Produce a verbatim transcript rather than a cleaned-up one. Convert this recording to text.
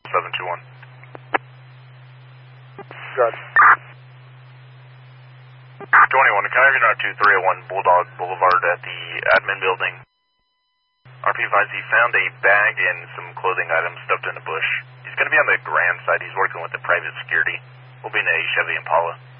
seven two one. Got it. twenty-one, can I have you now two three oh one Bulldog Boulevard at the admin building? R P advised he found a bag and some clothing items stuffed in a bush. He's going to be on the Grand side. He's working with the private security. We'll be in a Chevy Impala.